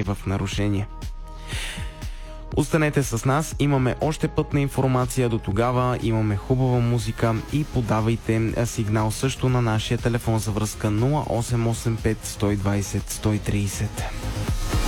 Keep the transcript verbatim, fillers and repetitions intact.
в нарушение. Останете с нас, имаме още пътна информация, до тогава имаме хубава музика и подавайте сигнал също на нашия телефон за връзка нула осем осем пет сто и двайсет сто и трийсет.